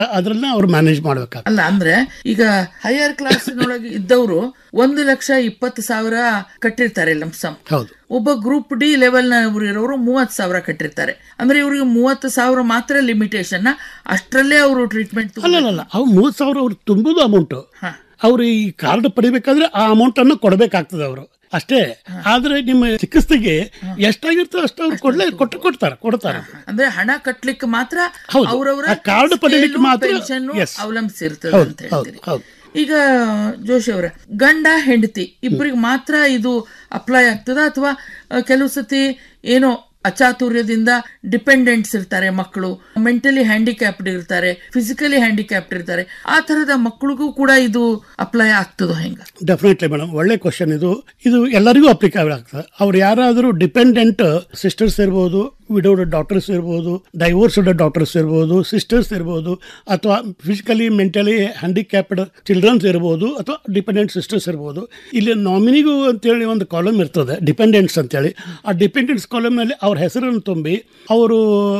ಅದ್ರನ್ನ ಅವ್ರು ಮ್ಯಾನೇಜ್ ಮಾಡ್ಬೇಕಾಗ್ತದೆ. ಅಲ್ಲ ಅಂದ್ರೆ ಈಗ ಹೈಯರ್ ಕ್ಲಾಸ್ನೊಳಗೆ ಇದ್ದವರು 1,20,000 ಕಟ್ಟಿರ್ತಾರೆ ಲಂಸಮ್. ಹೌದು. ಒಬ್ಬ ಗ್ರೂಪ್ ಡಿ ಲೆವೆಲ್ ನ ಇರೋರು 30,000 ಕಟ್ಟಿರ್ತಾರೆ. ಅಂದ್ರೆ ಇವ್ರಿಗೆ 30,000 ಮಾತ್ರ ಲಿಮಿಟೇಷನ್, ಅಷ್ಟರಲ್ಲೇ ಅವರು ಟ್ರೀಟ್ಮೆಂಟ್. ಅಲ್ಲ, ಅವ್ರು 30,000 ಅವ್ರು ತುಂಬುದು ಅಮೌಂಟ್. ಅವ್ರು ಈ ಕಾರ್ಡ್ ಪಡಿಬೇಕಾದ್ರೆ ಆ ಅಮೌಂಟ್ ಅನ್ನು ಕೊಡಬೇಕಾಗ್ತದೆ ಅವರು ಅಷ್ಟೇ. ಆದ್ರೆ ನಿಮ್ಮ ಚಿಕಿತ್ಸೆಗೆ ಎಷ್ಟಾಗಿರ್ತೋ ಅಷ್ಟು ಅವ್ರು ಕೊಡ್ತಾರೆ. ಅಂದ್ರೆ ಹಣ ಕಟ್ಲಿಕ್ಕೆ ಮಾತ್ರ ಅವರವರ ಕಾರ್ಡ್ ಪಡಿಲಿಕ್ಕೆ ಮಾತ್ರ ಅವಲಂಬಿಸಿರ್ತದೆ ಅಂತ ಹೇಳ್ತೀರಿ. ಈಗ ಜೋಶಿ ಅವರ ಗಂಡ ಹೆಂಡತಿ ಇಬ್ಬರಿಗೆ ಮಾತ್ರ ಇದು ಅಪ್ಲೈ ಆಗ್ತದ, ಅಥವಾ ಕೆಲವು ಸತಿ ಏನೋ ಅಚಾತುರ್ಯದಿಂದ ಡಿಪೆಂಡೆಂಟ್ಸ್ ಇರ್ತಾರೆ, ಮಕ್ಕಳು ಮೆಂಟಲಿ ಹ್ಯಾಂಡಿಕ್ಯಾಪ್ಡ್ ಇರ್ತಾರೆ, ಫಿಸಿಕಲಿ ಹ್ಯಾಂಡಿಕ್ಯಾಪ್ಡ್ ಇರ್ತಾರೆ, ಆ ತರದ ಮಕ್ಕಳಿಗೂ ಕೂಡ ಇದು ಅಪ್ಲೈ ಆಗ್ತದೋ ಹೆಂಗ? ಡೆಫಿನೆಟ್ಲಿ ಮೇಡಮ್, ಒಳ್ಳೆ ಕ್ವಶನ್ ಇದು. ಎಲ್ಲರಿಗೂ ಅಪ್ಲಿಕೇಬಲ್ ಆಗ್ತದೆ. ಅವ್ರು ಯಾರಾದರೂ ಡಿಪೆಂಡೆಂಟ್ ಸಿಸ್ಟರ್ಸ್ ಇರ್ಬೋದು, ವಿಡೋಡ್ ಡಾಕ್ಟರ್ಸ್ ಇರ್ಬೋದು, ಡೈವೋರ್ಸ್ಡ್ ಡಾಕ್ಟರ್ಸ್ ಇರ್ಬೋದು, ಸಿಸ್ಟರ್ಸ್ ಇರ್ಬೋದು, ಅಥವಾ ಫಿಸಿಕಲಿ ಮೆಂಟಲಿ ಹ್ಯಾಂಡಿಕ್ಯಾಪ್ಡ್ ಚಿಲ್ಡ್ರನ್ಸ್ ಇರ್ಬೋದು, ಅಥವಾ ಡಿಪೆಂಡೆಂಟ್ ಸಿಸ್ಟರ್ಸ್ ಇರ್ಬೋದು. ಇಲ್ಲಿ ನಾಮಿನಿಗೂ ಅಂತೇಳಿ ಒಂದು ಕಾಲಮ್ ಇರ್ತದೆ, ಡಿಪೆಂಡೆಂಟ್ಸ್ ಅಂತೇಳಿ. ಆ ಡಿಪೆಂಡೆಂಟ್ಸ್ ಕಾಲಮ್ನಲ್ಲಿ ಅವ್ರ ಹೆಸರನ್ನು ತುಂಬಿ ಅವರು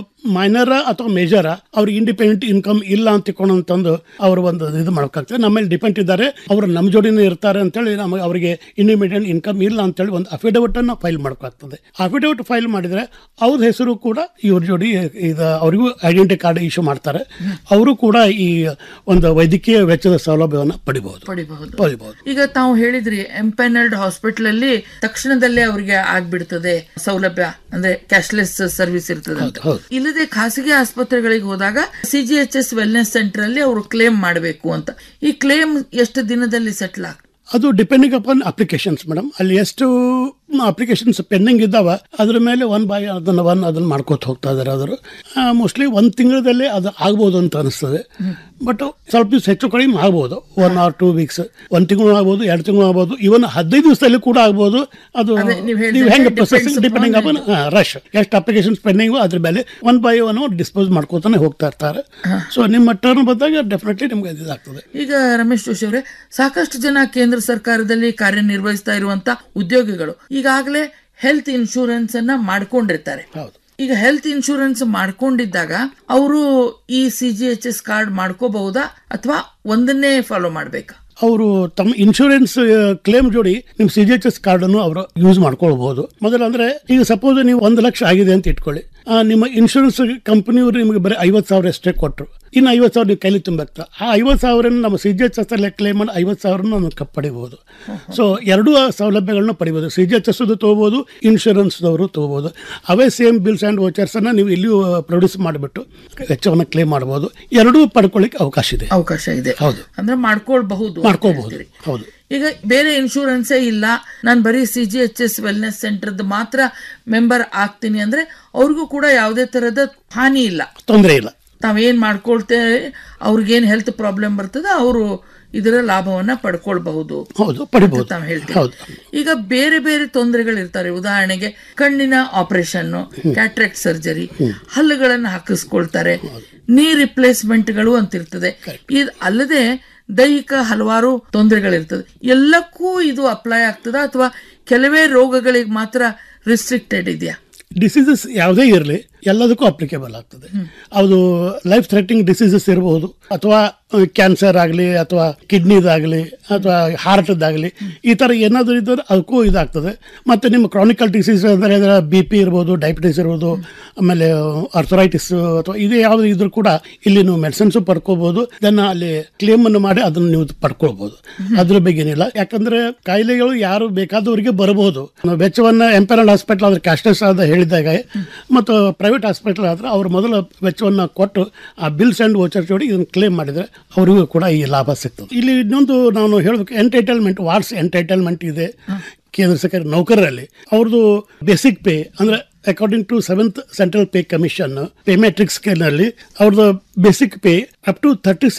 ಮೈನರ ಅಥವಾ ಮೇಜರ, ಅವ್ರಿಗೆ ಇಂಡಿಪೆಂಡೆಂಟ್ ಇನ್ಕಮ್ ಇಲ್ಲ ಅಂತ ತಿಳ್ಕೊಂಡಂತಂದು ಅವರು ಒಂದು ಇದು ಮಾಡೋಕ್ಕಾಗ್ತದೆ. ನಮ್ಮಲ್ಲಿ ಡಿಪೆಂಡ್ ಇದ್ದಾರೆ, ಅವರು ನಮ್ಮ ಜೋಡಿನೇ ಇರ್ತಾರೆ ಅಂತೇಳಿ ನಮಗೆ ಅವರಿಗೆ ಇಂಡಿಪೆಂಡೆಂಟ್ ಇನ್ಕಮ್ ಇಲ್ಲ ಅಂತೇಳಿ ಒಂದು ಅಫಿಡವಿಟ್ ಅನ್ನು ಫೈಲ್ ಮಾಡೋಕ್ಕಾಗ್ತದೆ. ಅಫಿಡವಿಟ್ ಫೈಲ್ ಮಾಡಿದರೆ ಅವ್ರ ಹೆಸರು ಕೂಡ ಇವ್ರ ಜೋಡಿ ಅವರಿಗೂ ಐಡೆಂಟಿ ಕಾರ್ಡ್ ಇಶ್ಯೂ ಮಾಡ್ತಾರೆ. ಅವರು ಕೂಡ ಈ ಒಂದು ವೈದ್ಯಕೀಯ ವೆಚ್ಚದ ಸೌಲಭ್ಯವನ್ನು ಪಡಿಬಹುದು. ಈಗ ತಾವು ಹೇಳಿದ್ರಿ ಎಂಪೆನಲ್ಡ್ ಹಾಸ್ಪಿಟಲ್ ಅಲ್ಲಿ ತಕ್ಷಣದಲ್ಲೇ ಅವರಿಗೆ ಆಗ್ಬಿಡ್ತದೆ ಸೌಲಭ್ಯ, ಅಂದ್ರೆ ಕ್ಯಾಶ್ಲೆಸ್ ಸರ್ವಿಸ್ ಇರ್ತದೆ ಅಂತ. ಇಲ್ಲದೆ ಖಾಸಗಿ ಆಸ್ಪತ್ರೆಗಳಿಗೆ ಹೋದಾಗ CGHS ವೆಲ್ನೆಸ್ ಸೆಂಟರ್ ಅಲ್ಲಿ ಅವರು ಕ್ಲೇಮ್ ಮಾಡಬೇಕು ಅಂತ. ಈ ಕ್ಲೇಮ್ ಎಷ್ಟು ದಿನದಲ್ಲಿ ಸೆಟ್ಲ್ ಆಗ್ತದೆ? ಅದು ಡಿಪೆಂಡಿಂಗ್ ಅಪಾನ್ ಅಪ್ಲಿಕೇಶನ್ಸ್ ಮೇಡಮ್. ಅಲ್ಲಿ ಎಷ್ಟು ಅಪ್ಲಿಕೇಶನ್ಸ್ ಪೆಂಡಿಂಗ್ ಇದ್ದಾವ ಅದ್ರ ಮೇಲೆ ಅದನ್ನ ಮಾಡ್ಕೋತ ಹೋಗ್ತಾ ಇದಾರೆ. ಆದರೂ ಮೋಸ್ಟ್ಲಿ 1 ತಿಂಗಳಲ್ಲಿ ಅದು ಆಗ್ಬೋದು ಅಂತ ಅನಿಸ್ತದೆ. ಬಟ್ ಸ್ವಲ್ಪ ದಿವಸ ಹೆಚ್ಚು ಕಡಿಮೆ ಆಗ್ಬೋದು, 1 or 2 weeks, 1 ತಿಂಗಳು ಆಗ್ಬೋದು, 2 ತಿಂಗಳು ಆಗ್ಬೋದು, ಇವನ್ 15 ದಿವಸದಲ್ಲಿ ಕೂಡ ಆಗ್ಬೋದು. ಅದು ನೀವು ಹೆಂಗೆ ಪ್ರೊಸೆಸಿಂಗ್ ಡಿಪೆಂಡಿಂಗ್ ಅಪಾನ್ ರಶ್, ಎಷ್ಟು ಅಪ್ಲಿಕೇಶನ್ಸ್ ಪೆಂಡಿಂಗ್ ಅದ್ರ ಮೇಲೆ 1 by 1 ಡಿಸ್ಪೋಸ್ ಮಾಡ್ಕೋತಾನೆ ಹೋಗ್ತಾ ಇರ್ತಾರೆ. ಸೊ ನಿಮ್ಮ ಟರ್ನ್ ಬಂದಾಗ ಡೆಫಿನೆಟ್ಲಿ ನಿಮ್ಗೆ ಇದಾಗ್ತದೆ. ಈಗ ರಮೇಶ್ ಜೋಶಿ ಅವರೇ, ಸಾಕಷ್ಟು ಜನ ಕೇಂದ್ರ ಸರ್ಕಾರದಲ್ಲಿ ಕಾರ್ಯನಿರ್ವಹಿಸ್ತಾ ಇರುವಂತ ಉದ್ಯೋಗಿಗಳು ಈಗಾಗಲೇ ಹೆಲ್ತ್ ಇನ್ಶೂರೆನ್ಸ್ ಅನ್ನ ಮಾಡ್ಕೊಂಡಿರ್ತಾರೆ. ಈಗ ಹೆಲ್ತ್ ಇನ್ಶೂರೆನ್ಸ್ ಮಾಡ್ಕೊಂಡಿದ್ದಾಗ ಅವರು ಈ CGHS ಕಾರ್ಡ್ ಮಾಡ್ಕೋಬಹುದಾ ಅಥವಾ ಒಂದನ್ನೇ ಫಾಲೋ ಮಾಡ್ಬೇಕಾ? ಅವರು ತಮ್ಮ ಇನ್ಶೂರೆನ್ಸ್ ಕ್ಲೇಮ್ ಜೋಡಿ ನಿಮ್ CGHS ಕಾರ್ಡ್ ಅನ್ನು ಅವರು ಯೂಸ್ ಮಾಡ್ಕೊಳ್ಬಹುದು. ಮೊದಲ ಅಂದ್ರೆ ಈಗ ಸಪೋಸ್ ನೀವು 1 ಲಕ್ಷ ಆಗಿದೆ ಅಂತ ಇಟ್ಕೊಳ್ಳಿ, ನಿಮ್ಮ ಇನ್ಶೂರೆನ್ಸ್ ಕಂಪನಿಯವರು ನಿಮಗೆ ಬರೀ 50,000 ಅಷ್ಟೇ ಕೊಟ್ಟರು, ಇನ್ನು 50,000 ನೀವು ಕೈಲಿ ತುಂಬಬೇಕು. ಆ 50,000 ನಮ್ಮ CGHS ಕ್ಲೇಮ್ ಮಾಡಿ 50,000 ನಾವು ಪಡಿಬಹುದು. ಸೊ ಎರಡೂ ಸೌಲಭ್ಯಗಳನ್ನ ಪಡಿಬಹುದು. CGHS ತಗೋಬಹುದು, ಇನ್ಶೂರೆನ್ಸ್ ದವರು ತಗೋಬಹುದು. ಅವೇ ಸೇಮ್ ಬಿಲ್ಸ್ ಅಂಡ್ ವೋಚರ್ಸ್ ಅನ್ನ ನೀವು ಇಲ್ಲಿಯೂ ಪ್ರೊಡ್ಯೂಸ್ ಮಾಡಿಬಿಟ್ಟು ವೆಚ್ಚವನ್ನು ಕ್ಲೇಮ್ ಮಾಡಬಹುದು. ಎರಡೂ ಪಡ್ಕೊಳ್ಳಿಕ್ಕೆ ಅವಕಾಶ ಇದೆ. ಹೌದು, ಅಂದ್ರೆ ಮಾಡ್ಕೊಳ್ಬಹುದು. ಹೌದು. ಈಗ ಬೇರೆ ಇನ್ಶೂರೆನ್ಸೇ ಇಲ್ಲ, ನಾನು ಬರೀ CGHS ವೆಲ್ನೆಸ್ ಸೆಂಟರ್ದು ಮಾತ್ರ ಮೆಂಬರ್ ಆಗ್ತೀನಿ ಅಂದ್ರೆ ಅವ್ರಿಗೂ ಕೂಡ ಯಾವುದೇ ತರದ ಹಾನಿ ಇಲ್ಲ, ತೊಂದರೆ ಇಲ್ಲ. ತಾವೇನ್ ಮಾಡ್ಕೊಳ್ತೇವೆ, ಅವ್ರಿಗೇನ್ ಹೆಲ್ತ್ ಪ್ರಾಬ್ಲಮ್ ಬರ್ತದೆ, ಅವರು ಇದರ ಲಾಭವನ್ನ ಪಡ್ಕೊಳ್ಬಹುದು. ತಾವು ಹೇಳ್ತೀವಿ. ಈಗ ಬೇರೆ ಬೇರೆ ತೊಂದರೆಗಳಿರ್ತಾರೆ. ಉದಾಹರಣೆಗೆ ಕಣ್ಣಿನ ಆಪರೇಷನ್, ಕ್ಯಾಟ್ರಾಕ್ಟ್ ಸರ್ಜರಿ, ಹಲ್ಲುಗಳನ್ನು ಹಾಕಿಸ್ಕೊಳ್ತಾರೆ, ನೀ ರಿಪ್ಲೇಸ್ಮೆಂಟ್ಗಳು ಅಂತಿರ್ತದೆ. ಇದು ಅಲ್ಲದೆ ದೈಹಿಕ ಹಲವಾರು ತೊಂದರೆಗಳಿರ್ತದೆ. ಎಲ್ಲಕ್ಕೂ ಇದು ಅಪ್ಲೈ ಆಗ್ತದ ಅಥವಾ ಕೆಲವೇ ರೋಗಗಳಿಗೆ ಮಾತ್ರ ರಿಸ್ಟ್ರಿಕ್ಟೆಡ್ ಇದೆಯಾ? ಡಿಸೀಸಸ್ ಯಾವುದೇ ಇರಲಿ ಎಲ್ಲದಕ್ಕೂ ಅಪ್ಲಿಕೇಬಲ್ ಆಗ್ತದೆ. ಅದು ಲೈಫ್ ಥ್ರೆಟನಿಂಗ್ ಡಿಸೀಸಸ್ ಇರಬಹುದು, ಅಥವಾ ಕ್ಯಾನ್ಸರ್ ಆಗಲಿ, ಅಥವಾ ಕಿಡ್ನಿದಾಗಲಿ, ಅಥವಾ ಹಾರ್ಟ್ದಾಗಲಿ, ಈ ಥರ ಏನಾದರೂ ಇದ್ದರೆ ಅದಕ್ಕೂ ಇದಾಗ್ತದೆ. ಮತ್ತು ನಿಮ್ಮ ಕ್ರಾನಿಕಲ್ ಡಿಸೀಸ್ ಅಂದರೆ BP ಇರ್ಬೋದು, ಡಯಾಬಿಟಿಸ್ ಇರ್ಬೋದು, ಆಮೇಲೆ ಆರ್ಥರೈಟಿಸ್, ಅಥವಾ ಇದೇ ಯಾವುದು ಇದ್ರೂ ಕೂಡ ಇಲ್ಲಿ ನೀವು ಮೆಡಿಸಿನ್ಸು ಪಡ್ಕೋಬಹುದು. ಇದನ್ನು ಅಲ್ಲಿ ಕ್ಲೇಮನ್ನು ಮಾಡಿ ಅದನ್ನು ನೀವು ಪಡ್ಕೊಳ್ಬೋದು. ಅದ್ರ ಬಗ್ಗೆ ಏನಿಲ್ಲ. ಯಾಕಂದರೆ ಕಾಯಿಲೆಗಳು ಯಾರು ಬೇಕಾದವರಿಗೆ ಬರಬಹುದು. ವೆಚ್ಚವನ್ನು ಎಂಪೆನಲ್ಡ್ ಹಾಸ್ಪಿಟಲ್ ಆದರೆ ಕ್ಯಾಶ್ಲೆಸ್ ಆದ ಹೇಳಿದಾಗ, ಮತ್ತು ಪ್ರೈವೇಟ್ ಹಾಸ್ಪಿಟಲ್ ಆದ್ರೆ ಅವರು ಮೊದಲ ವೆಚ್ಚವನ್ನು ಕೊಟ್ಟು ಆ ಬಿಲ್ಸ್ ಅಂಡ್ ವೋಚರ್ ಜೋಡಿ ಇದನ್ನು ಕ್ಲೇಮ್ ಮಾಡಿದರೆ ಅವರಿಗೂ ಕೂಡ ಈ ಲಾಭ ಸಿಗ್ತದೆ. ಇಲ್ಲಿ ಇನ್ನೊಂದು ನಾನು ಹೇಳಬೇಕು, ಎಂಟೈಟಲ್ಮೆಂಟ್, ವಾರ್ಡ್ಸ್ ಎಂಟೈಟಲ್ಮೆಂಟ್ ಇದೆ ಕೇಂದ್ರ ಸರ್ಕಾರಿ ನೌಕರರಲ್ಲಿ. ಅವ್ರದ್ದು ಬೇಸಿಕ್ ಪೇ ಅಂದರೆ according to 7th central pay commission pay matrix ಸ್ಕೇಲ್ನಲ್ಲಿ ಅವ್ರದ್ದು ಬೇಸಿಕ್ ಪೇ ಅಪ್ ಟು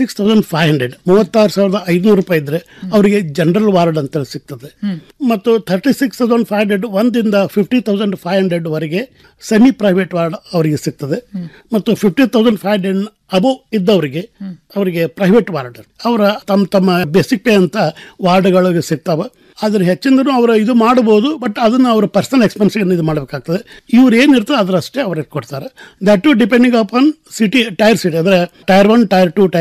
36,500 36,500 ರೂಪಾಯಿ ಇದ್ರೆ ಅವರಿಗೆ ಜನರಲ್ ವಾರ್ಡ್ ಅಂತ ಸಿಗ್ತದೆ. ಮತ್ತು 36,500 1ರಿಂದ 50,500 ವರೆಗೆ ಸೆಮಿ ಪ್ರೈವೇಟ್ ವಾರ್ಡ್ ಅವರಿಗೆ ಸಿಗ್ತದೆ. ಮತ್ತು 50,500 ಅಬೋವ್ ಇದ್ದವರಿಗೆ ಅವರಿಗೆ ಪ್ರೈವೇಟ್ ವಾರ್ಡ್ ಅವರ ತಮ್ಮ ಬೇಸಿಕ್ ಪೇ ಅಂತ ವಾರ್ಡ್ಗಳಿಗೆ ಸಿಗ್ತಾವ. ಅದ್ರ ಹೆಚ್ಚಿಂದನೂ ಅವರು ಇದು ಮಾಡಬಹುದು, ಬಟ್ ಅದನ್ನು ಅವರ ಪರ್ಸನಲ್ ಎಕ್ಸ್ಪೆನ್ಸ್ಗೆ ಇದು ಮಾಡಬೇಕಾಗ್ತದೆ. ಇವ್ರು ಏನಿರ್ತದೆ ಅದರಷ್ಟೇ ಅವ್ರಿಗೆ ಕೊಡ್ತಾರೆ. That to depending upon city, tyre city ಅಂದರೆ ಟೈರ್ 1, ಟೈರ್ 2,